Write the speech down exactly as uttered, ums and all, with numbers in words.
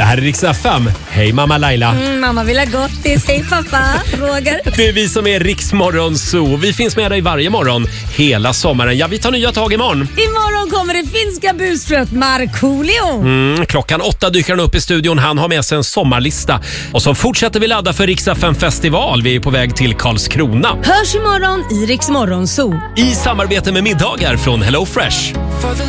här är Rix F M. Hej mamma Laila. Mm, mamma vill ha gottis. Hej pappa, Roger. Det är vi som är Rix Morgon Zoo. Vi finns med dig varje morgon hela sommaren. Ja, vi tar nya tag imorgon. Imorgon kommer det finska busfröet Markoolio. Mm, klockan åtta dyker han upp i studion. Han har med sig en sommarlista. Och så fortsätter vi ladda för Rix F M festival. Vi är på väg till Karlskrona. Hörs imorgon i Rix Morgon Zoo. I samarbete med middagar från Hello Fresh.